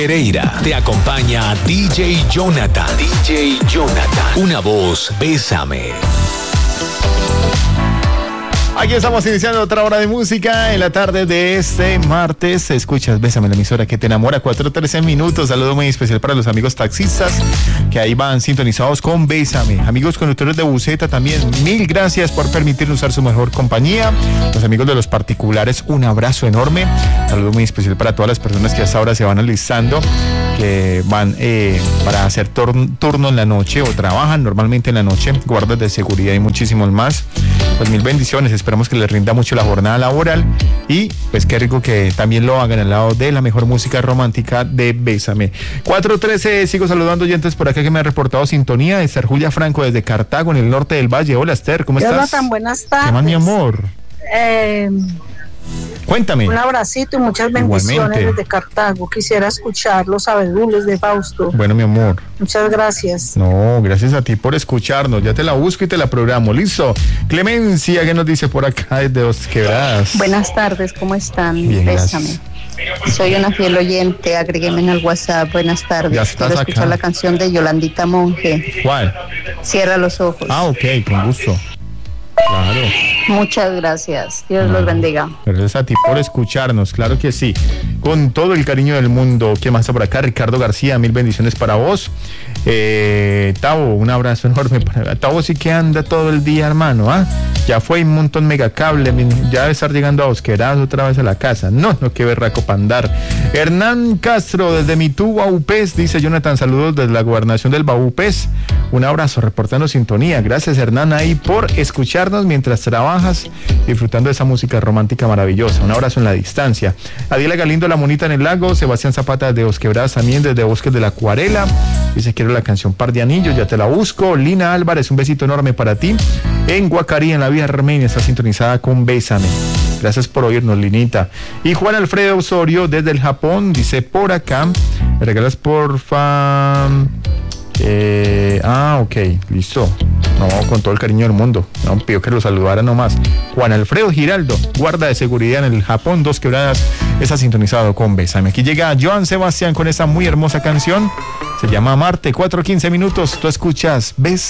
Pereira te acompaña DJ Jonathan. DJ Jonathan. Una voz, bésame. Aquí estamos iniciando otra hora de música en la tarde de este martes. Escuchas Bésame, la emisora que te enamora, 4:13 minutos. Saludo muy especial para los amigos taxistas que ahí van sintonizados con Bésame. Amigos conductores de buseta también, mil gracias por permitirnos usar su mejor compañía. Los amigos de los particulares, un abrazo enorme. Saludo muy especial para todas las personas que hasta ahora se van alistando, que van para hacer turno en la noche o trabajan normalmente en la noche, guardas de seguridad y muchísimos más. Pues mil bendiciones, esperamos que les rinda mucho la jornada laboral y pues qué rico que también lo hagan al lado de la mejor música romántica de Bésame. 4:13, sigo saludando oyentes por acá que me han reportado sintonía. Esther Julia Franco desde Cartago, en el norte del Valle. Hola Esther, ¿cómo estás? Jonathan, buenas tardes. ¿Qué más, mi amor? Cuéntame. Un abracito y muchas bendiciones. Igualmente. Desde Cartago. Quisiera escuchar los abedules de Fausto. Bueno, mi amor. Muchas gracias. No, gracias a ti por escucharnos. Ya te la busco y te la programo. Listo. Clemencia, ¿qué nos dice por acá desde Dos Quebradas? Buenas tardes, ¿cómo están? Bien, Bésame. Soy una fiel oyente, agrégueme en el WhatsApp. Buenas tardes. Ya estás Quiero escuchar acá. la canción de Yolandita Monge. ¿Cuál? Cierra los ojos. Ah, ok, con gusto. Claro. Muchas gracias. Dios los bendiga. Gracias a ti por escucharnos, claro que sí. Con todo el cariño del mundo. ¿Qué más está por acá? Ricardo García, mil bendiciones para vos. Tavo, un abrazo enorme para Tavo. Sí que anda todo el día, hermano. Ya fue un montón megacable. Ya debe estar llegando a Bosqueras otra vez a la casa. No, qué berraco para andar. Hernán Castro, desde Mitú, Baupés, dice Jonathan, saludos desde la gobernación del Baupés. Un abrazo, reportando sintonía. Gracias, Hernán, ahí por escucharnos mientras trabajas, disfrutando de esa música romántica maravillosa. Un abrazo en la distancia. Adiela Galindo, La Monita en el Lago. Sebastián Zapata de Bosquebradas también, desde Bosques de la Acuarela. Dice, quiero la canción Par de Anillos, ya te la busco. Lina Álvarez, un besito enorme para ti. En Guacarí, en la Vía Armenia, está sintonizada con Bésame. Gracias por oírnos, Linita. Y Juan Alfredo Osorio, desde el Japón, dice por acá, me regalas porfa... ok, listo. No, con todo el cariño del mundo. No, pido que lo saludara nomás. Juan Alfredo Giraldo, guarda de seguridad en el Japón, Dos Quebradas, está sintonizado con Bésame. Aquí llega Joan Sebastián con esa muy hermosa canción. Se llama Marte, 4:15 minutos. Tú escuchas Bésame.